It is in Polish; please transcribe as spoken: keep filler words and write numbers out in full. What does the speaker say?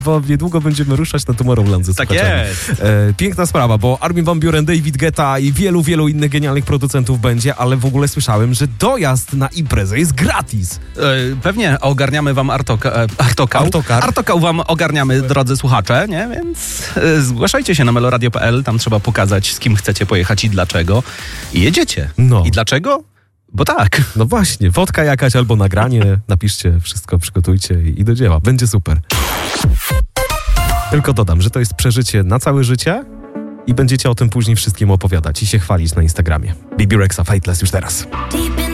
bo niedługo będziemy ruszać na Tomorrowland ze Tak słuchaczami. jest. E, piękna sprawa, bo Armin van Buuren, David Guetta i wielu, wielu innych genialnych producentów będzie, ale w ogóle słyszałem, że dojazd na imprezę jest gratis. E, pewnie ogarniamy wam Artoka, e, Artokał. Artokar. Artokał wam ogarniamy, drodzy słuchacze, nie? Więc e, zgłaszajcie się na meloradio kropka p l, tam trzeba pokazać, z kim chcecie pojechać i dlaczego. I jedziecie. No. I dlaczego? Bo tak. No właśnie, fotka jakaś albo nagranie, napiszcie, wszystko przygotujcie i do dzieła. Będzie super. Tylko dodam, że to jest przeżycie na całe życie i będziecie o tym później wszystkim opowiadać i się chwalić na Instagramie. Bebe Rexha, Fateless już teraz.